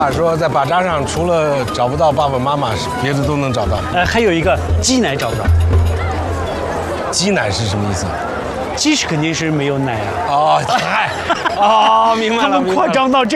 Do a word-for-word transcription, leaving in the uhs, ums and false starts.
话说在巴扎上除了找不到爸爸妈妈，别的都能找到。 呃，还有一个鸡奶找不着， 鸡奶是什么意思？ 鸡是肯定是没有奶啊。 哦，嗨，哦，明白了， 他们明白了夸张到这。